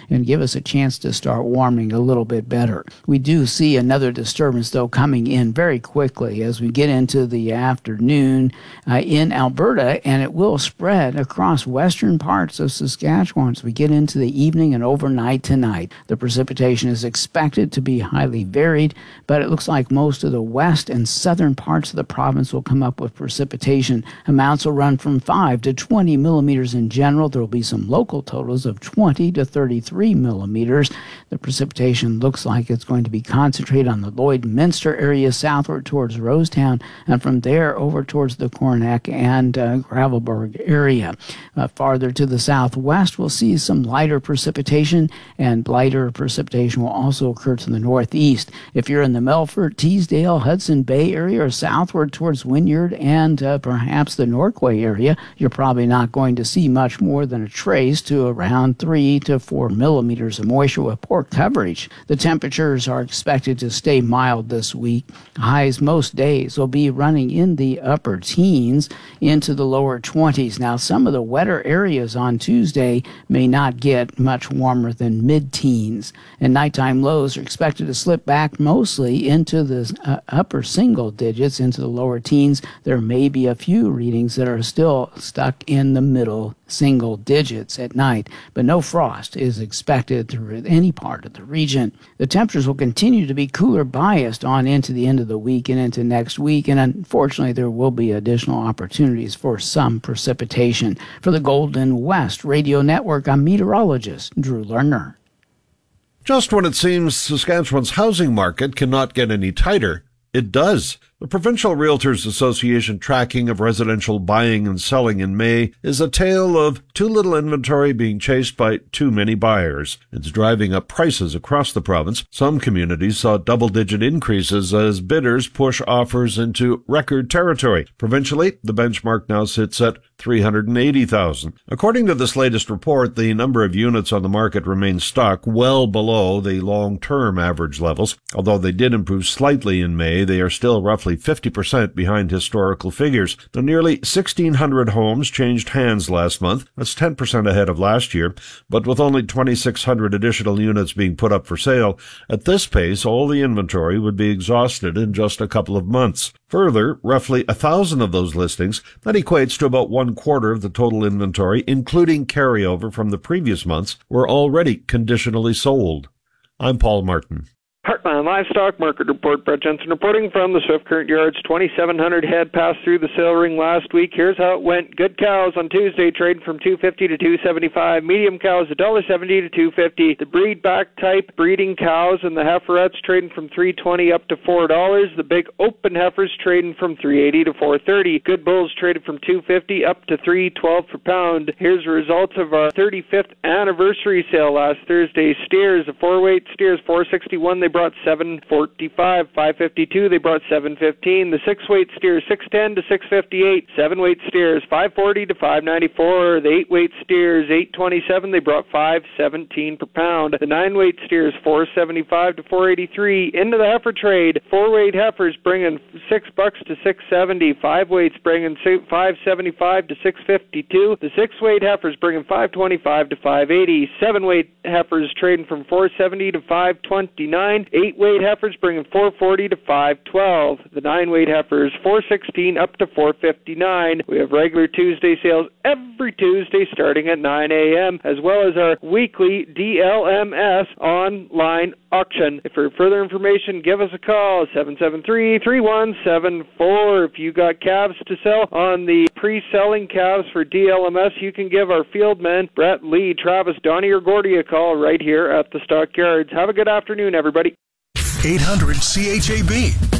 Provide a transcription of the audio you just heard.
and give us a chance to start warming a little bit better. We do see another disturbance, though, coming in very quickly as we get into the afternoon in Alberta, and it will spread across western parts of Saskatchewan as we get into the evening and overnight tonight. The precipitation is expected to be highly varied, but it looks like most of the west and southern parts of the province will come up with precipitation. Amounts will run from 5 to 20 millimeters in general. There will be some local totals of 20 to 33 millimeters. The precipitation looks like it's going to be concentrated on the Lloydminster area southward towards Rosetown, and from there over towards the Cornack and Gravelbourg area. Farther to the southwest, we'll see some lighter precipitation, and lighter precipitation will also occur to the northeast. If you're in the Melfort, Teesdale, Hudson Bay area, or southward towards Wynyard and perhaps the Norquay area, you're probably not going to see much more than a trace to around 3 to 4 millimeters of moisture with poor coverage. The temperatures are expected to stay mild this week. Highs most days will be running in the upper teens into the lower 20s. Now, some of the wetter areas on Tuesday may not get much warmer than mid-teens, and nighttime lows are expected to slip back mostly into the upper single digits, into the lower teens. There may be a few readings that are still stuck in the middle single digits at night, but no frost is expected through any part of the region. The temperatures will continue to be cooler biased on into the end of the week and into next week, and unfortunately there will be additional opportunities for some precipitation. For the Golden West Radio Network, I'm meteorologist Drew Lerner. Just when it seems Saskatchewan's housing market cannot get any tighter, it does. The Provincial Realtors Association tracking of residential buying and selling in May is a tale of too little inventory being chased by too many buyers. It's driving up prices across the province. Some communities saw double-digit increases as bidders push offers into record territory. Provincially, the benchmark now sits at 380,000. According to this latest report, the number of units on the market remains stuck well below the long-term average levels. Although they did improve slightly in May, they are still roughly 50% behind historical figures. The nearly 1,600 homes changed hands last month. That's 10% ahead of last year, but with only 2,600 additional units being put up for sale, at this pace, all the inventory would be exhausted in just a couple of months. Further, roughly 1,000 of those listings, that equates to about 1/4 of the total inventory, including carryover from the previous months, were already conditionally sold. I'm Paul Martin. Heartland Livestock Market Report. Brett Jensen reporting from the Swift Current Yards. 2,700 head passed through the sale ring last week. Here's how it went. Good cows on Tuesday trading from $2.50 to $2.75. Medium cows $1.70 to $2.50. The breed back type breeding cows and the heiferettes trading from $3.20 up to $4. The big open heifers trading from $3.80 to $4.30. Good bulls traded from $2.50 up to $3.12 per pound. Here's the results of our 35th anniversary sale last Thursday. Steers, the 4-weight steers, $4.61. They brought $7.45, $5.52. They brought $7.15. The 6-weight steers $6.10 to $6.58. 7-weight steers $5.40 to $5.94. The 8-weight steers $8.27. They brought $5.17 per pound. The 9-weight steers $4.75 to $4.83. Into the heifer trade, 4-weight heifers bringing $6 to $6.70. 5-weights bringing $5.75 to $6.52. The 6-weight heifers bringing $5.25 to $5.80. 7-weight heifers trading from $4.70 to $5.29. 8-weight heifers bringing $4.40 to $5.12. The 9-weight heifers $4.16 up to $4.59. We have regular Tuesday sales every Tuesday starting at 9 a.m. as well as our weekly DLMS online auction. For further information, give us a call, 773-3174. If you got calves to sell on the pre-selling calves for DLMS, you can give our field men, Brett, Lee, Travis, Donnie, or Gordy a call right here at the stockyards. Have a good afternoon, everybody. 800 CHAB.